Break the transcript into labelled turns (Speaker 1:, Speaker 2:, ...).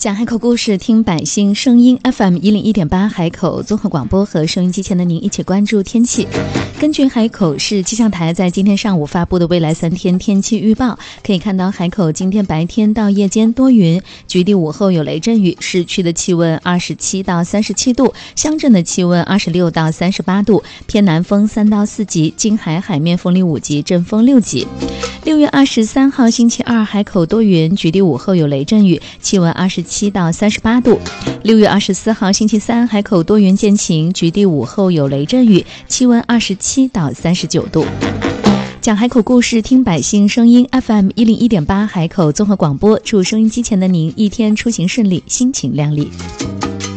Speaker 1: 讲海口故事，听百姓声音 FM101.8 海口综合广播和收音机前的您一起关注天气。根据海口市气象台在今天上午发布的未来3天天气预报，可以看到海口今天白天到夜间多云，局地午后有雷阵雨，市区的气温27到37度，乡镇的气温26到38度，偏南风3到4级，近海海面风力5级，阵风6级。6月23号星期二，海口多云，局地午后有雷阵雨，气温27到38度。6月24号星期三，海口多云见晴，局地午后有雷阵雨，气温27到39度。讲海口故事，听百姓声音 FM101.8 海口综合广播，祝收音机前的您一天出行顺利，心情亮丽。